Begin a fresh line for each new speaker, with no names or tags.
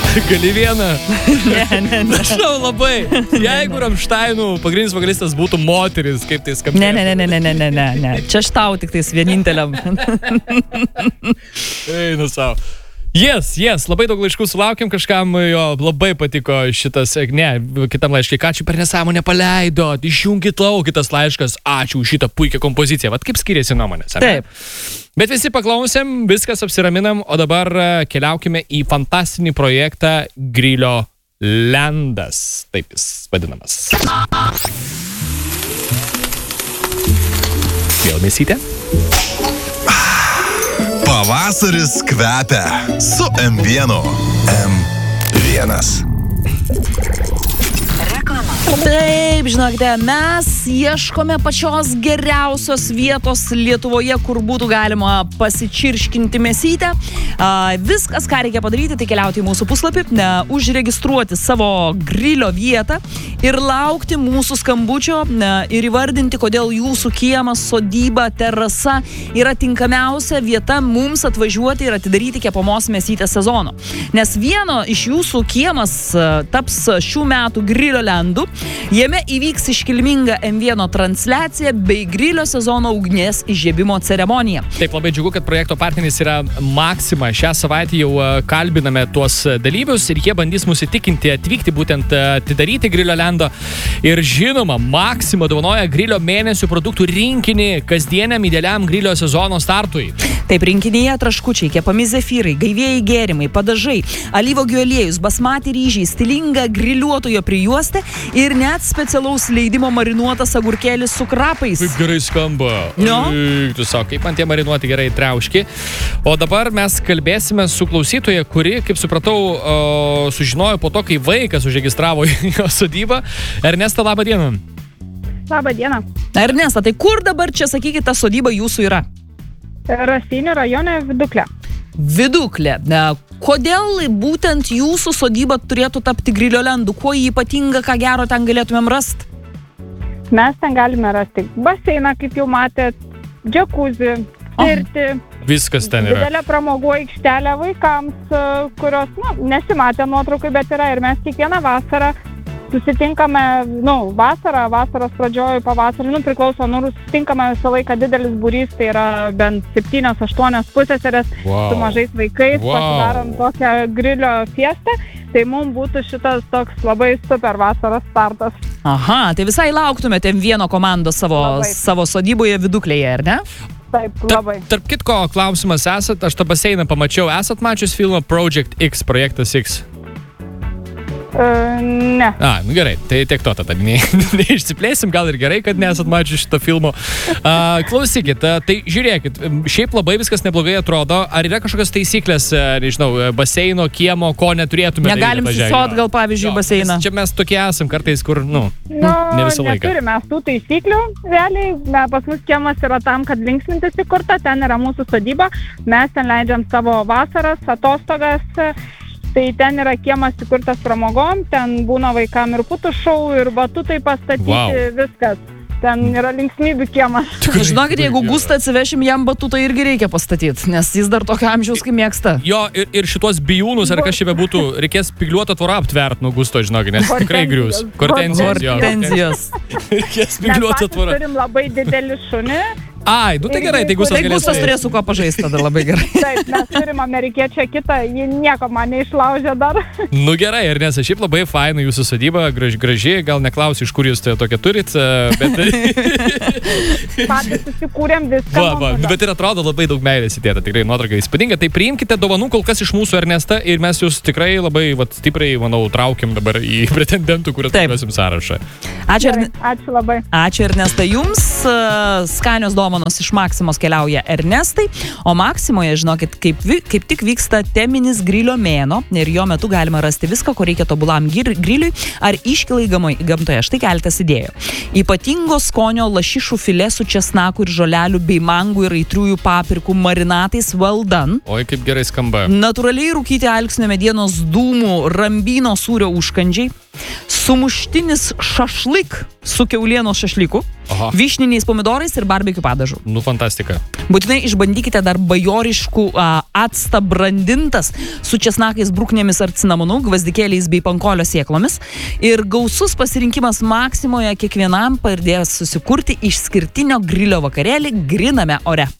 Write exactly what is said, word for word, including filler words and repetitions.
Gali vieną?
Ne, ne, ne.
Žinau labai. Jeigu Ramšteinų pagrindinis vokalistas būtų moteris, kaip tai skambėtų?
Ne, ne, ne, ne, ne, ne, ne, ne. Čia aš tau tik tais vieninteliam.
Einu savo. Yes, yes, labai daug laiškų sulaukiam, kažkam jo labai patiko šitas, ne, kitam laiškai, ką čia per nesąmonę paleidot, išjungit lauk, kitas laiškas, ačiū už šitą puikią kompoziciją. Vat kaip skiriasi nuomonės, ar ne?
Taip.
Bet visi paklausėm, viskas apsiraminam, o dabar keliaukime į fantastinį projektą Grilio Landas, taip jis vadinamas. Vėl mėsytė?
Pavasaris kvepia su M vienu. M vienas.
Taip, žinokite, mes ieškome pačios geriausios vietos Lietuvoje, kur būtų galima pasičirškinti mėsytę. A, viskas, ką reikia padaryti, tai keliauti į mūsų puslapį, ne, užregistruoti savo grilio vietą ir laukti mūsų skambučio ne, ir įvardinti, kodėl jūsų kiemas, sodyba, terasa yra tinkamiausia vieta mums atvažiuoti ir atidaryti kepamos mėsytės sezono. Nes vieno iš jūsų kiemas taps šių metų Grilio Landu. Jame įvyks iškilminga M vieno transliacija bei Grilio sezono ugnies įžiebimo ceremonija.
Taip, labai džiugu, kad projekto partneris yra Maxima. Šią savaitę jau kalbiname tuos dalyvius ir jie bandys mus įtikinti atvykti, būtent atidaryti Grilio Lando. Ir žinoma, Maxima dovanoja Grilio mėnesių produktų rinkinį kasdieniam idealiam Grilio sezono startui.
Taip, rinkinyje traškučiai, kepami zefyrai, gaivieji gėrimai, padažai, alyvuogių aliejus, basmati ryžiai, stilinga griliuotojo prijuostė ir net specialaus leidimo marinuotas agurkėlis su krapais.
Kaip gerai skamba.
No?
Eik, tu sako, kaip man tie marinuoti gerai triauški. O dabar mes kalbėsime su klausytoja, kuri, kaip supratau, o, sužinojo po to, kai vaikas užregistravo jo sodybą. Ernesta, labą dieną.
Labą dieną.
Ernesta, tai kur dabar čia, sakykite, ta sodyba jūsų yra?
Raseinių rajone Viduklė.
Viduklė. Kodėl būtent jūsų sodyba turėtų tapti Grilio Landu? Kuo jį ypatinga, ką gero ten galėtumėm rasti?
Mes ten galime rasti baseiną, kaip jau matėt, džakuzį, pirtį.
Viskas ten yra.
Didelę pramogų aikštelę vaikams, kurios, na, nesimatė nuotraukai, bet yra. Ir mes kiekvieną vasarą susitinkame, nu, vasarą, vasaros pradžioj, pavasarį, nu, priklauso, nu, susitinkame visą laiką didelis būrys, tai yra bent septynios, aštuonios pusseserės
wow.
su mažais vaikais,
wow.
pasidarom tokią grilio fiestą, tai mums būtų šitas toks labai super vasaros startas.
Aha, tai visai lauktumėte vieno komandos savo, savo sodyboje Viduklėje, ar ne?
Taip, labai.
Tarp, tarp kitko, klausimas esat, aš tą baseiną pamačiau, esat mačius filmą Project X, Projektas X?
Uh, ne.
A, nu gerai, tai tiek to tada, ne, neišsiplėsim, gal ir gerai, kad nesat mačius šito filmo. Uh, klausykit, uh, tai žiūrėkit, šiaip labai viskas neblogai atrodo, ar yra kažkokios taisyklės, uh, nežinau, baseino, kiemo, ko neturėtume daryti?
Negalim susot gal, pavyzdžiui, baseiną.
Čia mes tokie esam kartais, kur, nu,
nu
ne visą laiką.
Neturime tų taisyklių, realiai, pas mus kiemas yra tam, kad linksmintis įkurta, ten yra mūsų sodyba, mes ten leidžiam savo vasaras, atostogas. Tai ten yra kiemas įkurtas pramogom, ten būna vaikam ir putų šou, ir batutai pastatyti, wow. Viskas. Ten yra linksmybių kiemas.
Žinokit, jeigu Gustą atsivešim, jam batutą irgi reikia pastatyti, nes jis dar tokio amžiaus, kai mėgsta.
Jo, ir, ir šitos bijūnus, ar kas čia būtų, reikės spygliuotą tvorą aptvert nuo Gusto, žinokit, nes tikrai grius. Kortenzijos.
Kortenzijos.
Reikės spygliuotą tvorą.
Mes turim labai didelį šunį.
Ai, nu tai gerai, tai Gustas
galės. Tai Gustas turės su ko pažaisti tada labai gerai.
Taip, mes turim amerikiečią kitą, ji nieko man neišlaužė dar.
Nu gerai, ir nes šiaip labai faina jūsų sodyba, graži, graži, gal neklausiu, iš kur jūs tokią turit, bet...
Patys susikūrėm viską.
Va, va, bet ir atrodo labai daug meilės įdėta, tikrai nuotrauka įspūdinga. Tai priimkite dovanų kol kas iš mūsų, Ernesta, ir mes jūs tikrai labai, vat, stipriai, manau, traukiam dabar į pretendentų, kur atvažiuosim sąrašą.
Ačiū,
Gerai, ačiū labai.
Ačiū, Ernesta, jums. Skanios dovanos iš Maksimos keliauja Ernestai, o Maksimoje, žinokit, kaip, kaip tik vyksta teminis Grilio mėnuo ir jo metu galima rasti viską, ko reikia tobulam griliui ar iškilai gamtoje. Štai keletas idėjų. Ypatingo skonio lašišų filė su česnaku ir žolelių bei mangų ir aitriųjų paprikų marinatais well done.
Oi, kaip gerai skamba.
Natūraliai rūkyti alksnio medienos dūmų rambino sūrio užkandžiai. sumuštinis šašlyk su kiaulienos šašlyku,
Aha.
vyšniniais pomidorais ir barbecue padažu.
Nu, fantastika.
Būtinai išbandykite dar bajoriškų a, actą brandintas su česnakais, bruknėmis ar cinamonu, gvazdikėliais bei pankolio sėklomis. Ir gausus pasirinkimas Maksimoje kiekvienam padės susikurti išskirtinio grilio vakarėlį griname ore.